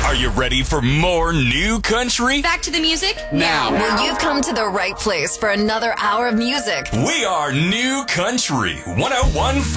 Are you ready for more new country? Back to the music Now. Well, you've come to the right place for another hour of music. We are New Country 101.5.